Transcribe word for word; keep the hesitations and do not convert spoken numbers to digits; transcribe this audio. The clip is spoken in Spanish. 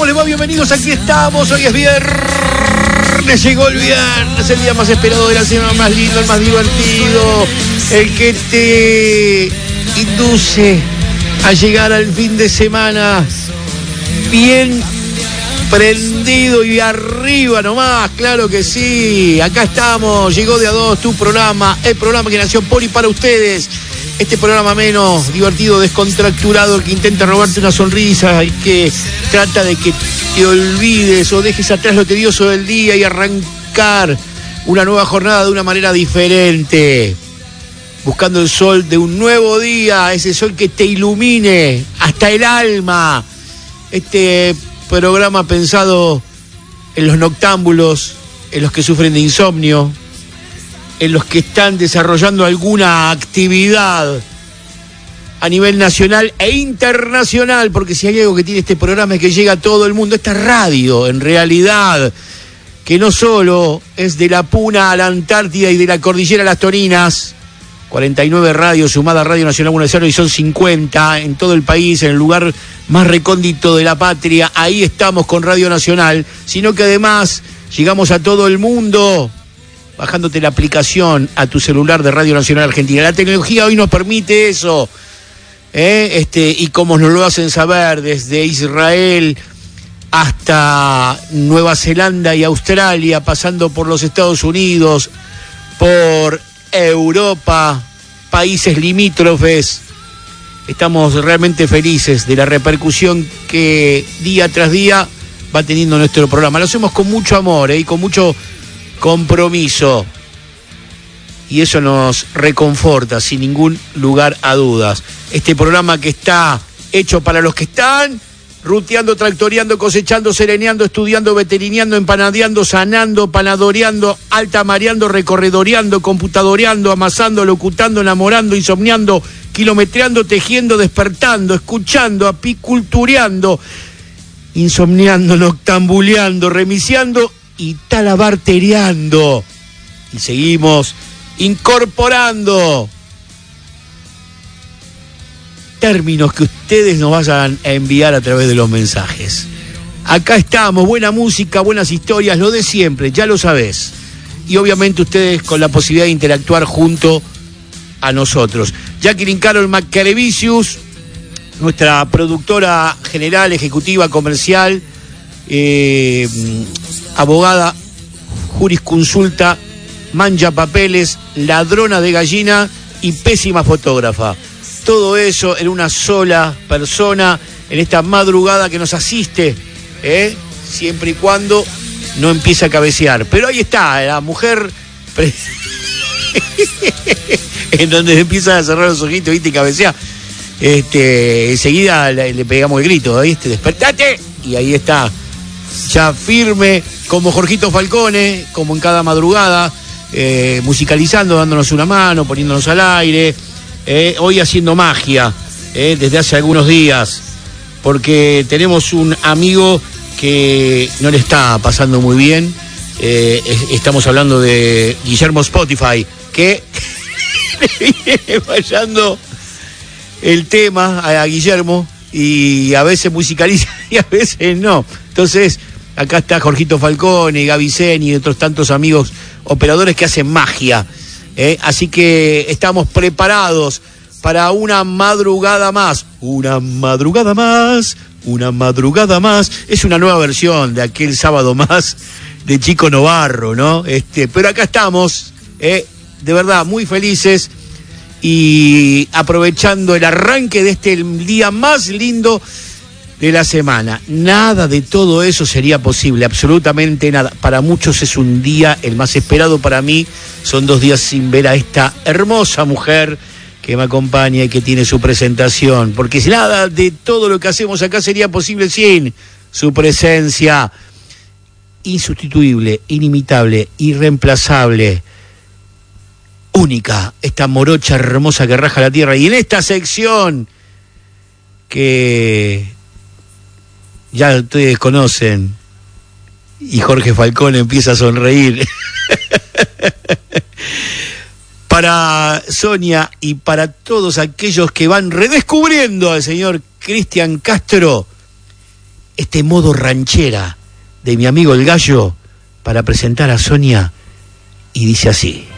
¿Cómo les va? Bienvenidos, aquí estamos. Hoy es viernes, llegó el viernes, el día más esperado de la semana, más lindo, el más divertido, el que te induce a llegar al fin de semana bien prendido y arriba nomás, claro que sí. Acá estamos, llegó de a dos tu programa, el programa que nació por y para ustedes. Este programa menos divertido, descontracturado, que intenta robarte una sonrisa y que trata de que te olvides o dejes atrás lo tedioso del día y arrancar una nueva jornada de una manera diferente, buscando el sol de un nuevo día, ese sol que te ilumine hasta el alma. Este programa pensado en los noctámbulos, en los que sufren de insomnio, en los que están desarrollando alguna actividad a nivel nacional e internacional, porque si hay algo que tiene este programa es que llega a todo el mundo. Esta radio, en realidad, que no solo es de la Puna a la Antártida y de la Cordillera a las Torinas, cuarenta y nueve radios sumada a Radio Nacional Buenos Aires, y son cincuenta en todo el país, en el lugar más recóndito de la patria. Ahí estamos con Radio Nacional, sino que además llegamos a todo el mundo bajándote la aplicación a tu celular de Radio Nacional Argentina. La tecnología hoy nos permite eso, ¿eh? este, y como nos lo hacen saber, desde Israel hasta Nueva Zelanda y Australia, pasando por los Estados Unidos, por Europa, países limítrofes. Estamos realmente felices de la repercusión que día tras día va teniendo nuestro programa. Lo hacemos con mucho amor, ¿eh? y con mucho compromiso, y eso nos reconforta sin ningún lugar a dudas. Este programa que está hecho para los que están ruteando, tractoreando, cosechando, sereneando, estudiando, veterineando, empanadeando, sanando, panadoreando, altamareando, recorredoreando, computadoreando, amasando, locutando, enamorando, insomniando, kilometreando, tejiendo, despertando, escuchando, apicultureando, insomniando, noctambuleando, remiciando y talabartereando. Y seguimos incorporando términos que ustedes nos vayan a enviar a través de los mensajes. Acá estamos, buena música, buenas historias, lo de siempre, ya lo sabés. Y obviamente ustedes con la posibilidad de interactuar junto a nosotros. Jacqueline Carol Maccarevicius, nuestra productora general, ejecutiva, comercial, eh, abogada, jurisconsulta, mancha papeles, ladrona de gallina y pésima fotógrafa. Todo eso en una sola persona, en esta madrugada que nos asiste, ¿eh? siempre y cuando no empiece a cabecear. Pero ahí está, la mujer pre... en donde empieza a cerrar los ojitos, ¿viste? Y cabecea. Este, enseguida le, le pegamos el grito, ¿viste? ¡Despertate! Y ahí está, ya firme, como Jorgito Falcone, como en cada madrugada, eh, musicalizando, dándonos una mano, poniéndonos al aire, eh, hoy haciendo magia, eh, desde hace algunos días, porque tenemos un amigo que no le está pasando muy bien. Eh, estamos hablando de Guillermo Spotify, que le viene fallando el tema a Guillermo, y a veces musicaliza y a veces no. Entonces, acá está Jorgito Falcone, Gaby Zeni y otros tantos amigos operadores que hacen magia, ¿eh? Así que estamos preparados para una madrugada más, una madrugada más, una madrugada más. Es una nueva versión de aquel sábado más de Chico Novarro, ¿no? Este, pero acá estamos, ¿eh? de verdad, muy felices y aprovechando el arranque de este día más lindo de la semana. Nada de todo eso sería posible, absolutamente nada. Para muchos es un día el más esperado, para mí son dos días sin ver a esta hermosa mujer que me acompaña y que tiene su presentación, porque si nada de todo lo que hacemos acá sería posible sin su presencia. Insustituible, inimitable, irreemplazable, única, esta morocha hermosa que raja la tierra. Y en esta sección que ya ustedes conocen, y Jorge Falcón empieza a sonreír, para Sonia y para todos aquellos que van redescubriendo al señor Cristian Castro, este modo ranchera de mi amigo el Gallo para presentar a Sonia, y dice así.